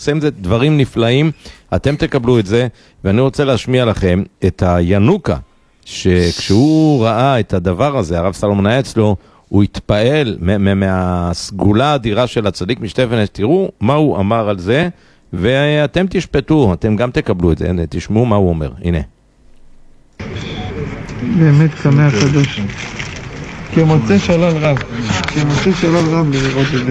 עושה עם זה דברים נפלאים, אתם תקבלו את זה, ואני רוצה להשמיע לכם את הינוקה, שכשהוא ראה את הדבר הזה, הרב סלומון היה אצלו, הוא התפעל מהסגולה האדירה של הצדיק משטפן אש. תראו מה הוא אמר על זה, ואתם תשפטו, אתם גם תקבלו את זה, תשמעו מה הוא אומר, הנה. באמת קמא הקדוש, כמוצא שלל רב, כמוצא שלל רב לראות את זה.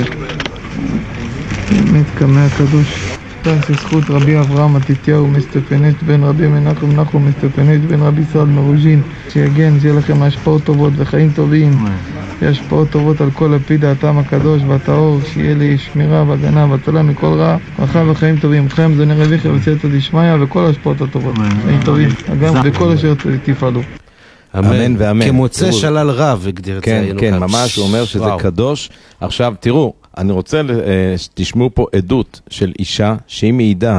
באמת קמא הקדוש. זכות רבי אברהם מתתיהו מסטפנט בן רבי מנחם נחום מסטפנט בן רבי ישראל מרוז'ין, שיגן, שיהיה לכם השפעות טובות וחיים טובים, השפעות טובות על כל לפיד האטם הקדוש והטהור, שיהיה לי שמירה והגנה והצלה מכל רע, ברכה וחיים טובים, חיים זוני רביכי וסייעתא דשמיא, וכל השפעות הטובות, חיים טובים, גם בכל אשר תפעלו. אמן ואמן. כמוצא שלל רב, הגדיר את זה. כן, כן, ממש, הוא אומר שזה קדוש. עכשיו, תראו, אני רוצה שתשמעו פה עדות של אישה שהיא מעידה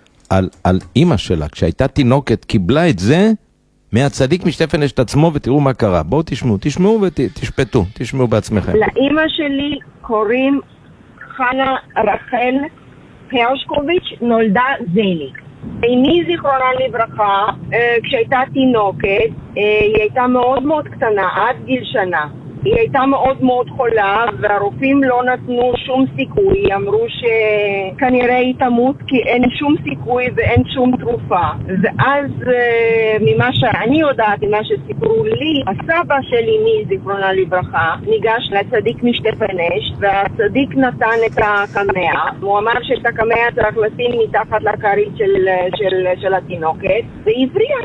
על אמא שלה. כשהייתה תינוקת, קיבלה את זה מהצדיק משטפן אש את עצמו, ותראו מה קרה. בואו תשמעו ותשפטו, תשמעו בעצמכם. לאמא שלי קוראים חנה רחל הרשקוביץ', נולדה זליק. אמי זיכרונה לברכה, כשהייתה תינוקת, היא הייתה מאוד מאוד קטנה, עד גיל שנה. היא הייתה מאוד מאוד חולה, והרופאים לא נתנו שום סיכוי, אמרו שכנראה היא תמות כי אין שום סיכוי ואין שום תרופה. ואז ממה שאני יודעת, ממה שסיפרו לי, הסבא של אמי זיכרונה לברכה ניגש לצדיק משטפן אש, והצדיק נתן את הקמע. הוא אמר שאת הקמע צריך לשים מתחת לכרית של התינוקת, והיא הבריאה.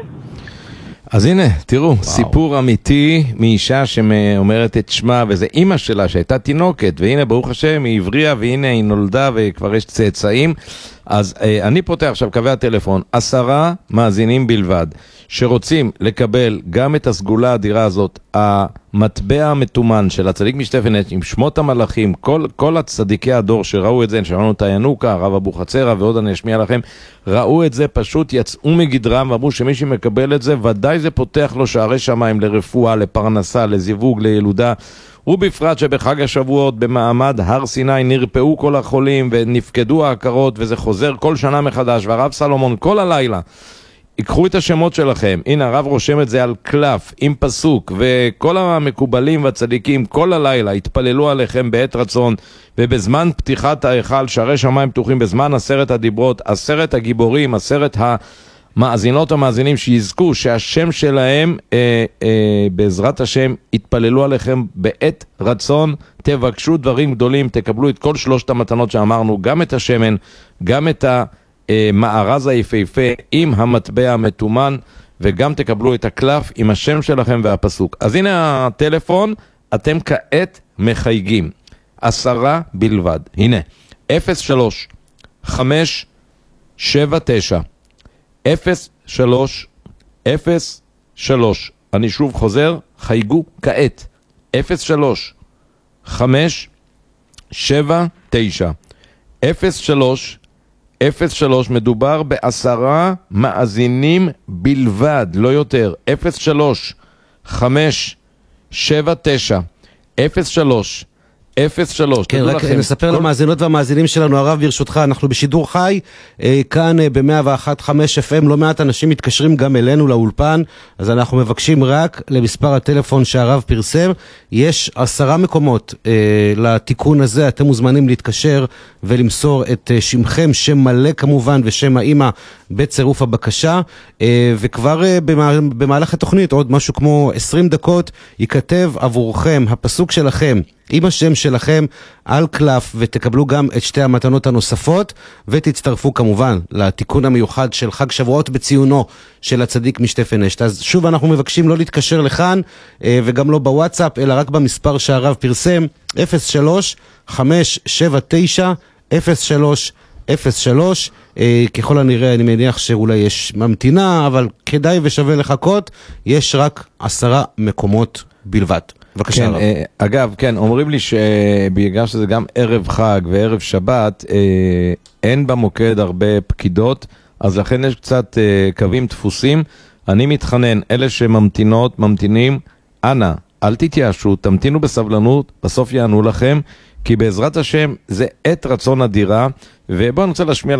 אז הנה, תראו, סיפור אמיתי מאישה שאומרת את שמה, וזה אמא שלה שהייתה תינוקת, והנה ברוך השם היא הבריאה, והנה היא נולדה וכבר יש צאצאים. אז אני פותח עכשיו קווי הטלפון, 10 מאזינים בלבד, שרוצים לקבל גם את הסגולה האדירה הזאת, המטבע המתומן של הצדיק משטפן אש, עם שמות המלאכים, כל הצדיקי הדור שראו את זה, שמענו את הינוקה, הרב אבוחצירא ועוד אני אשמיע לכם, ראו את זה, פשוט יצאו מגדרם, ואמרו שמי שמקבל את זה, ודאי זה פותח לו שערי שמיים לרפואה, לפרנסה, לזיווג, לילודה, ובפרט שבחג השבועות במעמד הר סיני נרפאו כל החולים ונפקדו ההכרות, וזה חוזר כל שנה מחדש, והרב סלומון כל הלילה, ייקחו את השמות שלכם, הנה הרב רושם את זה על קלף עם פסוק, וכל המקובלים והצדיקים כל הלילה התפללו עליכם בעת רצון, ובזמן פתיחת ההיכל שערי שמיים פתוחים, בזמן 10 הדיברות, 10 הגיבורים, 10 המאזינות המאזינים שיזכו שהשם שלהם בעזרת השם יתפללו עליכם בעת רצון, תבקשו דברים גדולים, תקבלו את כל 3 המתנות שאמרנו, גם את השמן, גם את המארז היפהפה עם המטבע המתומן, וגם תקבלו את הקלף עם השם שלכם והפסוק. אז הנה הטלפון, אתם כעת מחייגים 10 בלבד, הנה 03 579 0303, אני שוב חוזר, חייגו כעת 03 579 0303, מדובר ב10 מאזינים בלבד, לא יותר. 03 579 0303. כן, רק נספר למאזינות והמאזינים שלנו, הרב ברשותך, אנחנו בשידור חי, כאן ב-101.5 FM, לא מעט אנשים מתקשרים גם אלינו לאולפן, אז אנחנו מבקשים רק למספר הטלפון שהרב פרסם, יש 10 מקומות לתיקון הזה, אתם מוזמנים להתקשר ולמסור את שמכם, שם מלא כמובן, ושם האמא בצירוף הבקשה, וכבר במהלך התוכנית, עוד משהו כמו 20 דקות, ייכתב עבורכם הפסוק שלכם, עם השם שלכם על קלף, ותקבלו גם את 2 המתנות הנוספות, ותצטרפו כמובן לתיקון המיוחד של חג שבועות בציונו של הצדיק משטפן אש. אז שוב אנחנו מבקשים לא להתקשר לכאן, וגם לא בוואטסאפ, אלא רק במספר שהרב פרסם, 03 579 0303. ככל הנראה אני מניח שאולי יש ממתינה, אבל כדאי ושווה לחכות, יש רק 10 מקומות בלבד. בבקשה, כן, אגב, כן, אומרים לי שבגלל שזה גם ערב חג וערב שבת, אין במוקד הרבה פקידות, אז לכן יש קצת קווים דפוסים. אני מתחנן, אלה שממתינות, ממתינים, אנא, אל תתייאשו, תמתינו בסבלנות, בסוף יענו לכם, כי בעזרת השם זה עת רצון אדירה. ובואו אני רוצה להשמיע